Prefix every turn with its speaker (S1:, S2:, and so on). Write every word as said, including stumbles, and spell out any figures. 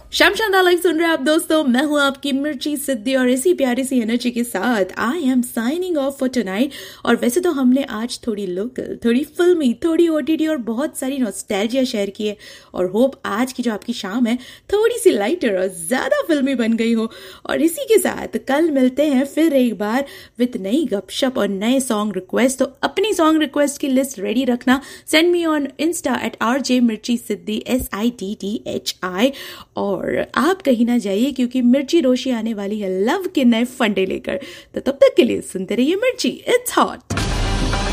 S1: शाम शानदार लाइव सुन रहे हैं आप दोस्तों। मैं हूं आपकी मिर्ची सिद्धि और इसी प्यारी सी एनर्जी के साथ I am signing off for tonight. और वैसे तो हमने आज थोड़ी लोकल, थोड़ी फिल्मी, थोड़ी ओटीटी और बहुत सारी नॉस्टैल्जिया शेयर की है और होप आज की जो आपकी शाम है थोड़ी सी लाइटर और ज्यादा फिल्मी बन गई हो। और इसी के साथ कल मिलते हैं फिर एक बार विद नई गपशप और नए सॉन्ग रिक्वेस्ट। तो अपनी सॉन्ग रिक्वेस्ट की लिस्ट रेडी रखना। Send me on Insta eight R J मिर्ची सिद्धि, S I D D H I. और आप कहीं ना जाइए क्योंकि मिर्ची रोशी आने वाली है लव के नए फंडे लेकर। तो तब तक के लिए सुनते रहिए मिर्ची, इट्स हॉट।